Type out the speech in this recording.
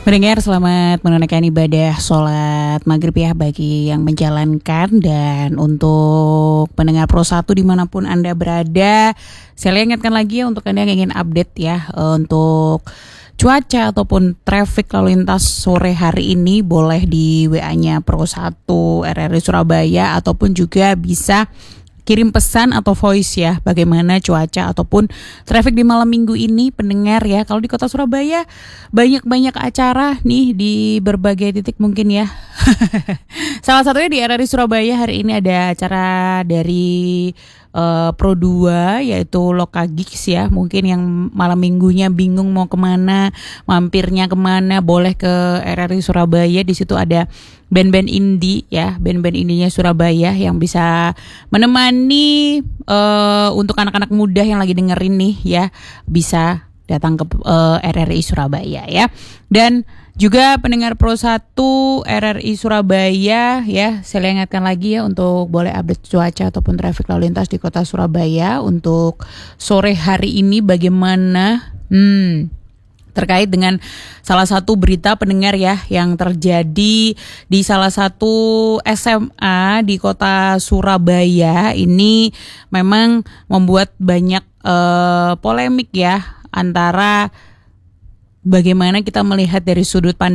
Mendengar selamat menunaikan ibadah sholat maghrib ya bagi yang menjalankan. Dan untuk pendengar Pro 1 dimanapun Anda berada, saya ingatkan lagi ya untuk Anda yang ingin update ya untuk cuaca ataupun traffic lalu lintas sore hari ini, boleh di WA-nya Pro 1 RRI Surabaya ataupun juga bisa kirim pesan atau voice ya bagaimana cuaca ataupun traffic di malam minggu ini pendengar ya. Kalau di kota Surabaya banyak-banyak acara nih di berbagai titik mungkin ya. Salah satunya di RRI Surabaya hari ini ada acara dari Pro 2 yaitu Loka Gigs ya. Mungkin yang malam minggunya bingung mau kemana, mampirnya kemana, boleh ke RRI Surabaya. Di situ ada band-band indie ya, band-band indinya Surabaya yang bisa menemani untuk anak-anak muda yang lagi dengerin nih ya, bisa datang ke RRI Surabaya ya. Dan juga pendengar Pro 1 RRI Surabaya ya, saya ingatkan lagi ya untuk boleh update cuaca ataupun traffic lalu lintas di kota Surabaya untuk sore hari ini bagaimana terkait dengan salah satu berita pendengar ya yang terjadi di salah satu SMA di kota Surabaya. Ini memang membuat banyak polemik ya, antara bagaimana kita melihat dari sudut pandang